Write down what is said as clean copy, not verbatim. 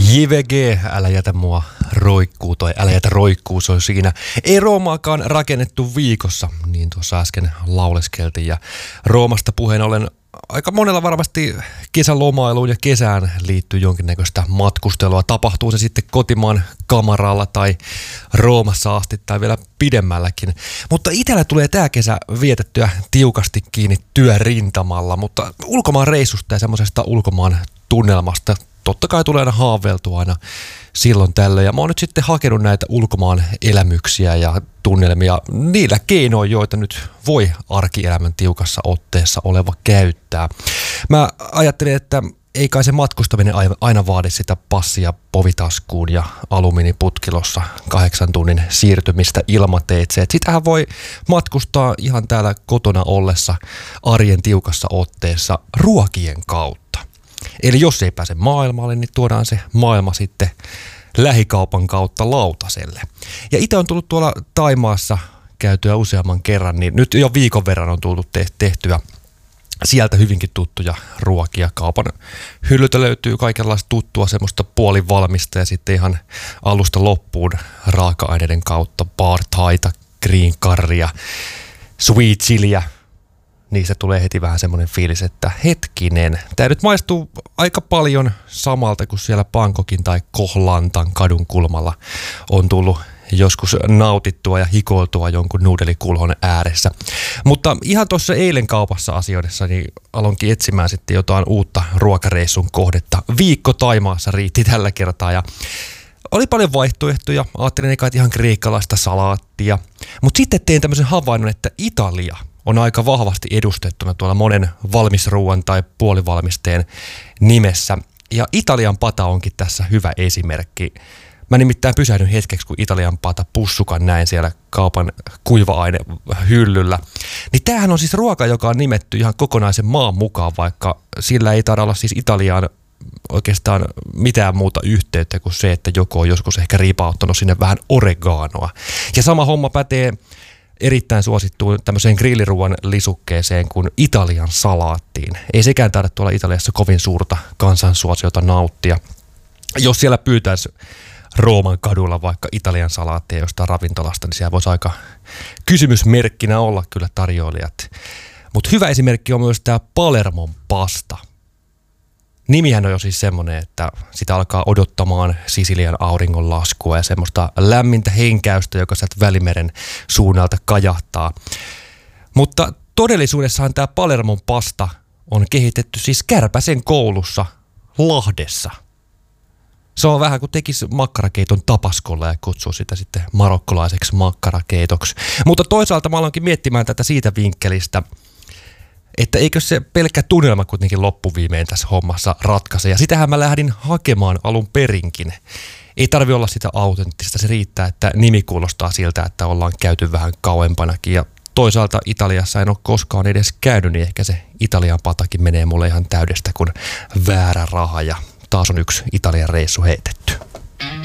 JVG, älä jätä mua roikkuu, tai älä jätä roikkuu, se on siinä. Ei Roomaakaan rakennettu viikossa, niin tuossa äsken lauleskeltiin. Ja Roomasta puheen ollen aika monella varmasti kesälomailuun ja kesään liittyy jonkinnäköistä matkustelua. Tapahtuu se sitten kotimaan kamaralla tai Roomassa asti tai vielä pidemmälläkin. Mutta itsellä tulee tämä kesä vietettyä tiukasti kiinni työrintamalla, mutta ulkomaan reissusta ja semmoisesta ulkomaan tunnelmasta totta kai tulee aina haaveiltua aina silloin tällöin. Ja mä oon nyt sitten hakenut näitä ulkomaan elämyksiä ja tunnelmia niillä keinoin, joita nyt voi arkielämän tiukassa otteessa oleva käyttää. Mä ajattelin, että ei kai se matkustaminen aina vaadi sitä passia povitaskuun ja alumiiniputkilossa 8 tunnin siirtymistä ilmateitse. Et sitähän voi matkustaa ihan täällä kotona ollessa arjen tiukassa otteessa ruokien kautta. Eli jos ei pääse maailmalle, niin tuodaan se maailma sitten lähikaupan kautta lautaselle. Ja itse on tullut tuolla Thaimaassa käytyä useamman kerran, niin nyt jo viikon verran on tullut tehtyä sieltä hyvinkin tuttuja ruokia. Kaupan hyllyltä löytyy kaikenlaista tuttua semmoista puolivalmista ja sitten ihan alusta loppuun raaka-aineiden kautta pad thaita, green currya, sweet chiliä. Niistä tulee heti vähän semmoinen fiilis, että hetkinen, tämä nyt maistuu aika paljon samalta kuin siellä Bangkokin tai Koh Lantan kadun kulmalla on tullut joskus nautittua ja hikoiltua jonkun nuudelikulhon ääressä. Mutta ihan tuossa eilen kaupassa asioidessa niin aloinkin etsimään sitten jotain uutta ruokareissun kohdetta. Viikko Thaimaassa riitti tällä kertaa ja oli paljon vaihtoehtoja. Ajattelin eka, että ihan kreikkalaista salaattia. Mutta sitten tein tämmöisen havainnon, että Italia on aika vahvasti edustettuna tuolla monen valmisruuan tai puolivalmisteen nimessä. Ja Italian pata onkin tässä hyvä esimerkki. Mä nimittäin pysähdyn hetkeksi, kun Italian pata pussukan näin siellä kaupan kuiva-ainehyllyllä. Niin tämähän on siis ruoka, joka on nimetty ihan kokonaisen maan mukaan, vaikka sillä ei taida olla siis Italiaan oikeastaan mitään muuta yhteyttä kuin se, että joku on joskus ehkä riipauttanut sinne vähän oreganoa. Ja sama homma pätee erittäin suosittuun tämmöiseen grilliruuan lisukkeeseen kuin Italian salaattiin. Ei sekään taida tuolla Italiassa kovin suurta kansansuosiota nauttia. Jos siellä pyytäisi Rooman kadulla vaikka Italian salaattia jostain ravintolasta, niin siellä voisi aika kysymysmerkkinä olla kyllä tarjoilijat. Mutta hyvä esimerkki on myös tämä Palermon pasta. Nimihän on jo siis semmoinen, että sitä alkaa odottamaan Sisilian auringonlaskua ja semmoista lämmintä henkäystä, joka sieltä Välimeren suunnalta kajahtaa. Mutta todellisuudessahan tämä Palermon pasta on kehitetty siis Kärpäsen koulussa Lahdessa. Se on vähän kuin tekisi makkarakeiton Tapaskolla ja kutsuu sitä sitten marokkolaiseksi makkarakeitoksi. Mutta toisaalta mä aloinkin miettimään tätä siitä vinkkelistä, että eikö se pelkkä tunnelma kuitenkin loppuviimein tässä hommassa ratkaise. Ja sitähän mä lähdin hakemaan alun perinkin. Ei tarvi olla sitä autenttista, se riittää, että nimi kuulostaa siltä, että ollaan käyty vähän kauempanakin. Ja toisaalta Italiassa en ole koskaan edes käynyt, niin ehkä se Italian patakin menee mulle ihan täydestä kuin väärä raha. Ja taas on yksi Italian reissu heitetty.